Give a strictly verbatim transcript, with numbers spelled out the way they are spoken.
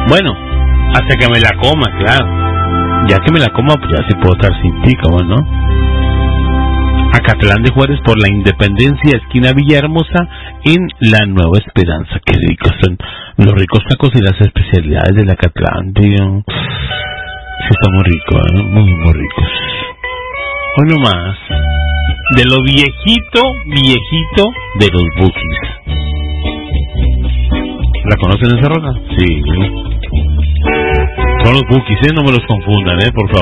Bueno, hasta que me la coma, claro. Ya que me la coma, pues ya se puedo estar sin ti, cabrón, ¿no? Acatlán de Juárez por la Independencia, esquina Villahermosa, en La Nueva Esperanza. Qué ricos son los ricos tacos y las especialidades del Acatlán, tío. Sí, está muy rico, ¿eh? Muy, muy ricos. Hoy nomás, de lo viejito, viejito de los Bukis. ¿La conocen esa rola? Sí. Son los Bukis, ¿eh? No me los confundan, ¿eh? Por favor.